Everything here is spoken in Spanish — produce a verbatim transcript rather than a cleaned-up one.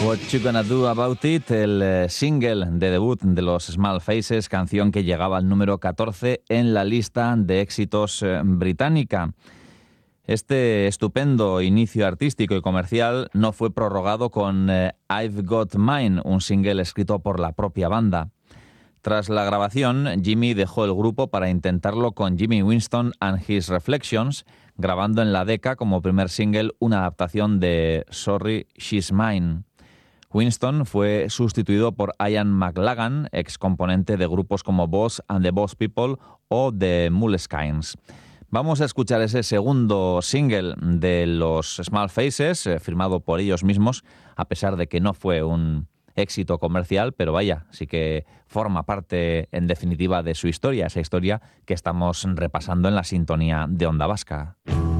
What You Gonna Do About It, el eh, single de debut de los Small Faces, canción que llegaba al número catorce en la lista de éxitos eh, británica. Este estupendo inicio artístico y comercial no fue prorrogado con eh, I've Got Mine, un single escrito por la propia banda. Tras la grabación, Jimmy dejó el grupo para intentarlo con Jimmy Winston and His Reflections, grabando en la Decca como primer single una adaptación de Sorry, She's Mine. Winston fue sustituido por Ian McLagan, ex componente de grupos como Boss and the Boss People o The Moleskines. Vamos a escuchar ese segundo single de los Small Faces, eh, firmado por ellos mismos, a pesar de que no fue un éxito comercial, pero vaya, sí que forma parte en definitiva de su historia, esa historia que estamos repasando en la sintonía de Onda Vasca.